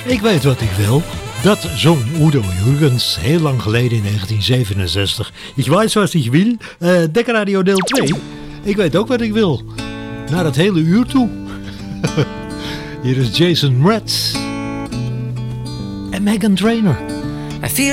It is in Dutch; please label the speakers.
Speaker 1: Ik weet wat ik wil. Dat zong Udo Jürgens heel lang geleden in 1967. Ik weet wat ik wil. Dekkerradio deel 2. Ik weet ook wat ik wil. Naar het hele uur toe. Hier is Jason Mraz. En Meghan Trainor.
Speaker 2: I feel